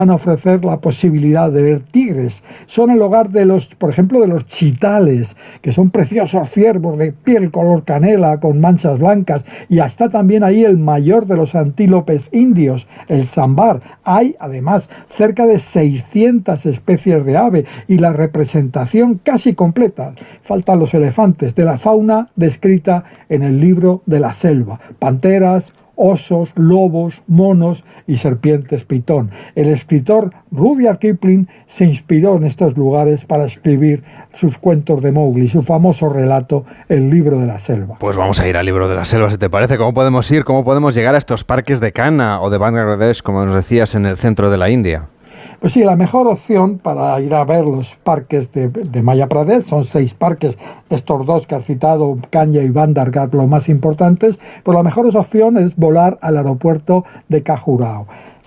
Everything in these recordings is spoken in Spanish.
van a ofrecer la posibilidad de ver tigres. Son el hogar de los, por ejemplo, de los chitales, que son preciosos ciervos de piel color canela con manchas blancas, y está también ahí el mayor de los antílopes indios, el sambar. Hay además cerca de 600 especies de ave y la representación casi completa, faltan los elefantes, de la fauna descrita en el libro de la selva: panteras, osos, lobos, monos y serpientes pitón. El escritor Rudyard Kipling se inspiró en estos lugares para escribir sus cuentos de Mowgli, su famoso relato, El libro de la selva. Pues vamos a ir al libro de la selva, si te parece. ¿Cómo podemos ir? ¿Cómo podemos llegar a estos parques de Kanha o de Bangladesh, como nos decías, en el centro de la India? Pues sí, la mejor opción para ir a ver los parques de Madhya Pradesh, son 6 parques, estos 2 que has citado, Kanha y Bandhargarh, los más importantes, pues la mejor opción es volar al aeropuerto de Khajuraho.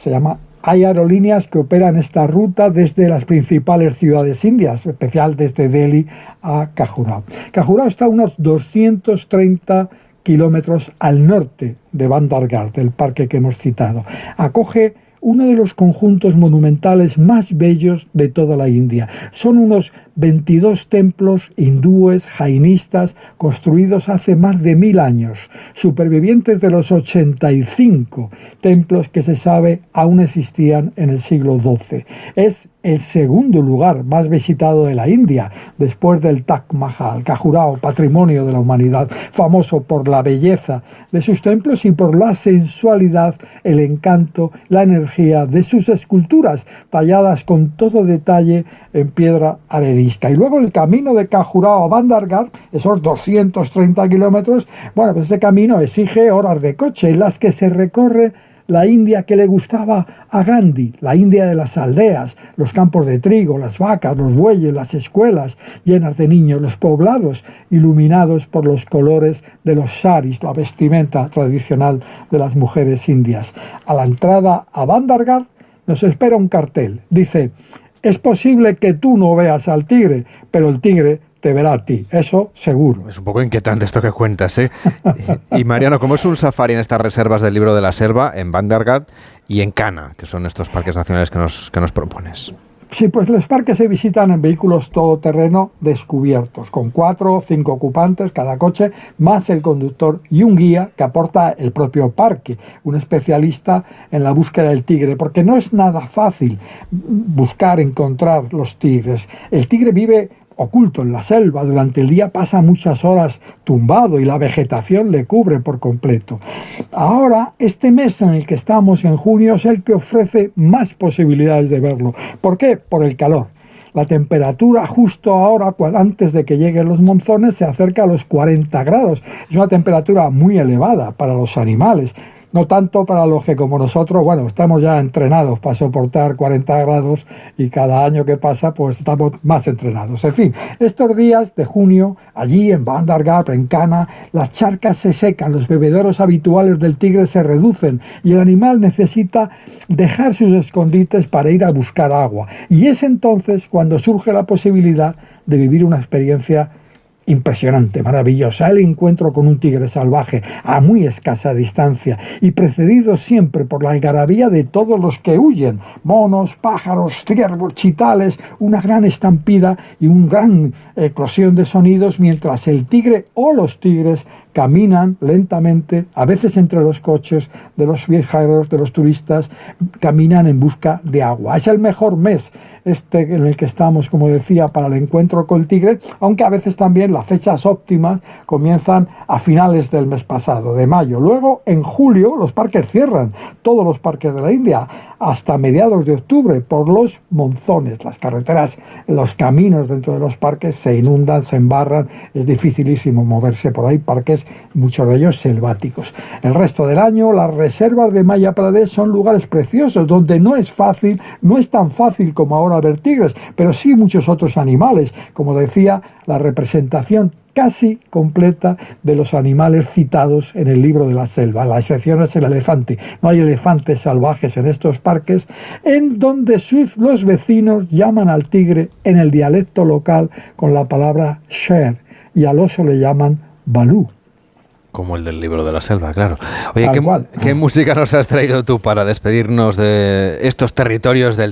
Hay aerolíneas que operan esta ruta desde las principales ciudades indias, en especial desde Delhi a Khajuraho. Khajuraho está a unos 230 kilómetros al norte de Bandhargarh, del parque que hemos citado. Acoge uno de los conjuntos monumentales más bellos de toda la India. Son unos 22 templos hindúes, jainistas, construidos hace más de 1000 años, supervivientes de los 85 templos que se sabe aún existían en el siglo XII. Es el segundo lugar más visitado de la India, después del Taj Mahal. Khajuraho, patrimonio de la humanidad, famoso por la belleza de sus templos y por la sensualidad, el encanto, la energía de sus esculturas, talladas con todo detalle en piedra arenisca. Y luego el camino de Khajuraho a Bandhargarh, esos 230 kilómetros, bueno, pues ese camino exige horas de coche, en las que se recorre la India que le gustaba a Gandhi, la India de las aldeas, los campos de trigo, las vacas, los bueyes, las escuelas llenas de niños, los poblados iluminados por los colores de los saris, la vestimenta tradicional de las mujeres indias. A la entrada a Bandhargarh nos espera un cartel. Dice: es posible que tú no veas al tigre, pero el tigre te verá a ti, eso seguro. Es un poco inquietante esto que cuentas, ¿eh? Y Mariano, ¿cómo es un safari en estas reservas del libro de la selva, en Bandhargarh y en Kanha, que son estos parques nacionales que nos propones? Sí, pues los parques se visitan en vehículos todoterreno descubiertos, con 4 o 5 ocupantes cada coche, más el conductor y un guía que aporta el propio parque, un especialista en la búsqueda del tigre, porque no es nada fácil encontrar los tigres. El tigre vive oculto en la selva, durante el día pasa muchas horas tumbado y la vegetación le cubre por completo. Ahora, este mes en el que estamos, en junio, es el que ofrece más posibilidades de verlo. ¿Por qué? Por el calor. La temperatura justo ahora, antes de que lleguen los monzones, se acerca a los 40 grados. Es una temperatura muy elevada para los animales. No tanto para los que, como nosotros, bueno, estamos ya entrenados para soportar 40 grados y cada año que pasa, pues estamos más entrenados. En fin, estos días de junio, allí en Bandhargarh, en Kanha, las charcas se secan, los bebederos habituales del tigre se reducen y el animal necesita dejar sus escondites para ir a buscar agua. Y es entonces cuando surge la posibilidad de vivir una experiencia impresionante, maravillosa, el encuentro con un tigre salvaje a muy escasa distancia y precedido siempre por la algarabía de todos los que huyen, monos, pájaros, ciervos, chitales, una gran estampida y una gran eclosión de sonidos mientras el tigre o los tigres caminan lentamente, a veces entre los coches de los viajeros, de los turistas, caminan en busca de agua. Es el mejor mes en el que estamos, como decía, para el encuentro con el tigre, aunque a veces también las fechas óptimas comienzan a finales del mes pasado, de mayo. Luego, en julio, los parques cierran, todos los parques de la India, hasta mediados de octubre, por los monzones. Las carreteras, los caminos dentro de los parques se inundan, se embarran, es dificilísimo moverse por ahí, parques, muchos de ellos selváticos. El resto del año, las reservas de Madhya Pradesh son lugares preciosos, donde no es tan fácil como ahora ver tigres, pero sí muchos otros animales, como decía, la representación casi completa de los animales citados en el libro de la selva. La excepción es el elefante. No hay elefantes salvajes en estos parques, en donde los vecinos llaman al tigre en el dialecto local con la palabra sher y al oso le llaman balú. Como el del libro de la selva, claro. Oye, ¿qué música nos has traído tú para despedirnos de estos territorios del